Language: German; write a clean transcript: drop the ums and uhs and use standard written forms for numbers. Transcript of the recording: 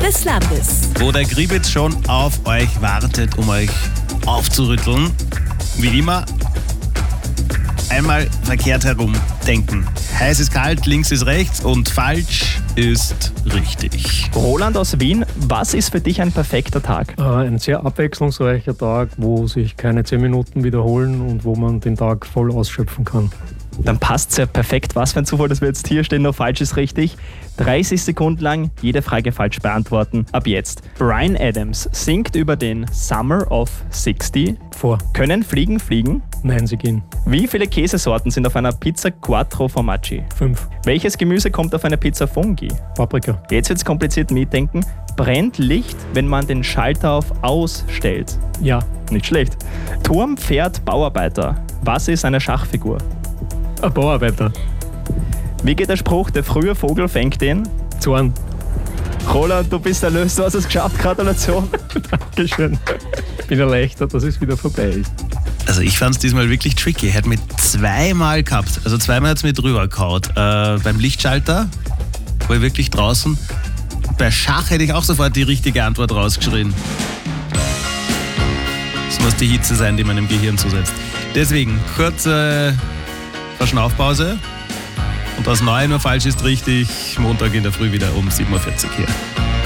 des Landes. Wo der Gribitz schon auf euch wartet, um euch aufzurütteln. Wie immer, einmal verkehrt herum denken. Heiß ist kalt, links ist rechts und falsch ist richtig. Roland aus Wien, was ist für dich ein perfekter Tag? Ein sehr abwechslungsreicher Tag, wo sich keine 10 Minuten wiederholen und wo man den Tag voll ausschöpfen kann. Dann passt sehr perfekt. Was für ein Zufall, dass wir jetzt hier stehen, nur falsch ist richtig. 30 Sekunden lang jede Frage falsch beantworten. Ab jetzt. Bryan Adams singt über den Summer of 60. Vor. Können Fliegen fliegen? Nein, sie gehen. Wie viele Käsesorten sind auf einer Pizza Quattro Formaggi? 5. Welches Gemüse kommt auf eine Pizza Fungi? Paprika. Jetzt wird's kompliziert mitdenken. Brennt Licht, wenn man den Schalter auf Aus stellt? Ja. Nicht schlecht. Turm, Pferd, Bauarbeiter. Was ist eine Schachfigur? Ein Bauarbeiter. Wie geht der Spruch, der frühe Vogel fängt den? Zorn. Roland, du bist erlöst, du hast es geschafft, Gratulation. Dankeschön. Ich bin erleichtert, dass es wieder vorbei ist. Also ich fand es diesmal wirklich tricky. Er hat mich zweimal gehabt. Also zweimal hat es mir drüber gehauen. Beim Lichtschalter war ich wirklich draußen. Bei Schach hätte ich auch sofort die richtige Antwort rausgeschrien. Das muss die Hitze sein, die man im Gehirn zusetzt. Deswegen, kurze Verschnaufpause. Und das Neue nur falsch ist richtig. Montag in der Früh wieder um 7.40 Uhr hier.